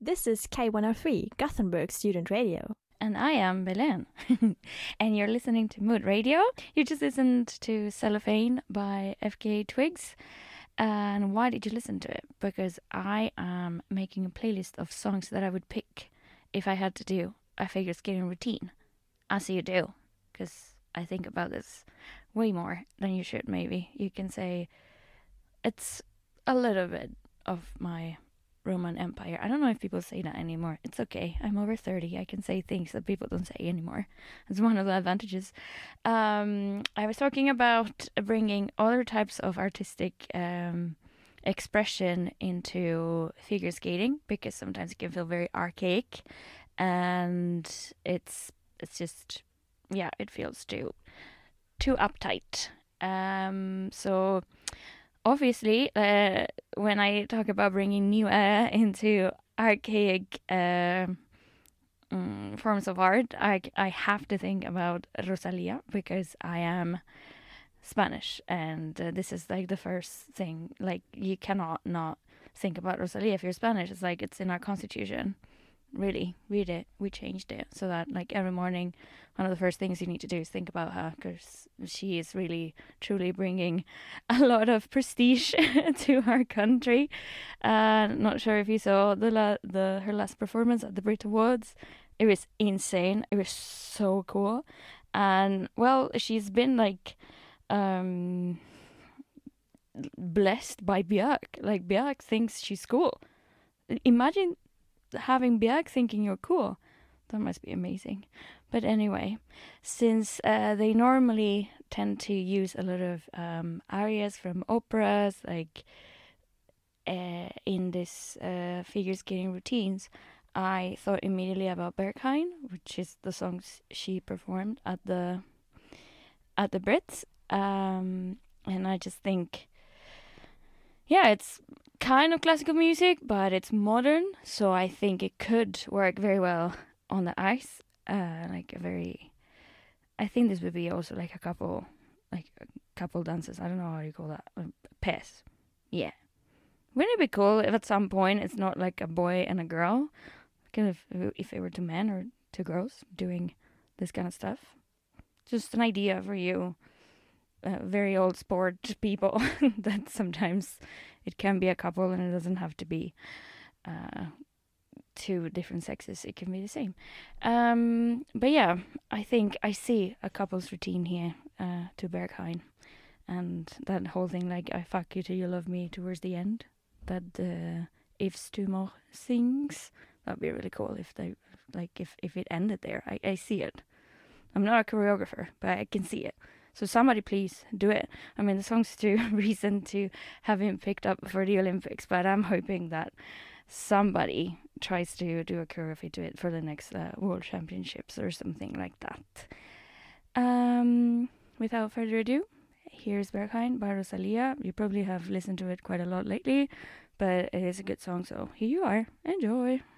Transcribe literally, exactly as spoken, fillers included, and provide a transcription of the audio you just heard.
This is K one oh three, Gothenburg Student Radio. And I am Belen. And you're listening to Mood Radio. You just listened to Cellophane by F K A Twigs. And why did you listen to it? Because I am making a playlist of songs that I would pick if I had to do a figure skating routine. As you do. Because I think about this way more than you should, maybe. You can say it's a little bit of my Roman Empire. I don't know if people say that anymore. It's okay. I'm over thirty. I can say things that people don't say anymore. It's one of the advantages. Um, I was talking about bringing other types of artistic um, expression into figure skating because sometimes it can feel very archaic, and it's it's just yeah, it feels too too uptight. Um, so. Obviously, uh, when I talk about bringing new uh, into archaic uh, um, forms of art, I, I have to think about Rosalia because I am Spanish, and uh, this is like the first thing. Like, you cannot not think about Rosalia if you're Spanish. It's like it's in our constitution. Really, read it. We changed it so that like every morning, one of the first things you need to do is think about her because she is really, truly bringing a lot of prestige to our country. Uh, not sure if you saw the la- the her last performance at the Brit Awards. It was insane. It was so cool, and well, she's been like um, blessed by Björk. Like Björk thinks she's cool. Imagine having Björk thinking you're cool. That must be amazing. But anyway, since uh, they normally tend to use a lot of um, arias from operas, like uh, in this uh, figure skating routines, I thought immediately about Berghain, which is the songs she performed at the at the Brits, um, and I just think, yeah, it's kind of classical music, but it's modern, so I think it could work very well on the ice. Uh, like a very, I think this would be also like a couple, like a couple dances. I don't know how you call that. Um, pairs. Yeah. Wouldn't it be cool if at some point it's not like a boy and a girl? Kind of if it were two men or two girls doing this kind of stuff. Just an idea for you. Uh, very old sport people that sometimes it can be a couple and it doesn't have to be uh, two different sexes. It can be the same. Um, but yeah, I think I see a couple's routine here uh, to Berghain. And that whole thing, like, I fuck you till you love me towards the end. That uh, Yves Tumor sings. That'd be really cool if they, like, if, if it ended there. I, I see it. I'm not a choreographer, but I can see it. So somebody please do it. I mean, the song's too recent to have him picked up for the Olympics, but I'm hoping that somebody tries to do a choreography to it for the next uh, World Championships or something like that. Um, without further ado, here's Berghain by Rosalia. You probably have listened to it quite a lot lately, but it is a good song, so here you are. Enjoy.